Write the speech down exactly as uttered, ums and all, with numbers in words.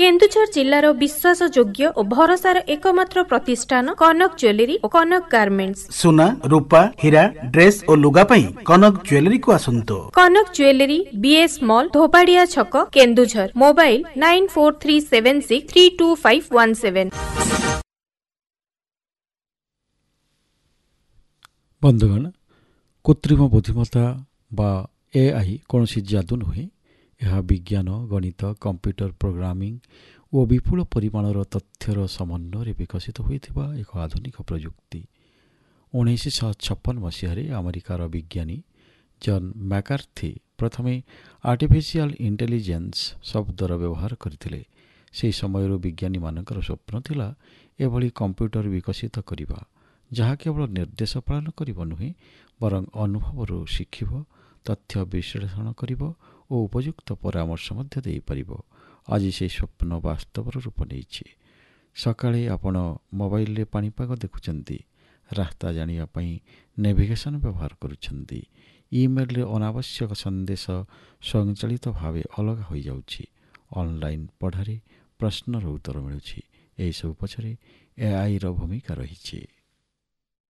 केन्दुझर जिल्लार विश्वासयोग्य और भरोसार एकमात्र प्रतिष्ठान कनक ज्वेलरी और कनक गार्मेंट्स। सुना रूपा हीरा ड्रेस और लुगा पई कनक ज्वेलरी को आसंतो। कनक ज्वेलरी बीएस मॉल धोपाड़िया छक Keonjhar. Mobile nine four three seven six three to five one seven. बंधुगण, कृत्रिम बुद्धिमत्ता बा एआई कौन सी जादू नुहे। यह विज्ञान गणित कंप्यूटर प्रोग्रामिंग और विपुल परिमाणर तथ्यर समन्वय विकसित होता एक आधुनिक प्रजुक्ति। उन्नीस छप्पन मसीह अमेरिकार विज्ञानी जॉन मैकार्थी प्रथमे आर्टिफिशियल इंटेलिजेंस शब्दर व्यवहार करते। से समय विज्ञानी मानकर स्वप्न थिला एभली कंप्यूटर विकसित करवा जहाँ केवल निर्देश पालन करिब नुहे बरं अनुभव शिखिब, तथ्य विश्लेषण करिब और उपयुक्त परामर्श मध्य देई परिबो। आज से स्वप्न वास्तव रूप नहीं। सकाळे आपण मोबाइल रे पाणीपाग देखुचंती, रास्ता जानिया पई नेविगेशन व्यवहार करुचंती, ईमेल रे अनावश्यक संदेश स्वयंचालित भावे अलग हो जाउछि, ऑनलाइन पढ़ारे प्रश्नर उत्तर मिलुछि। एहि सब पछरे एआई रो भूमिका रहिछि।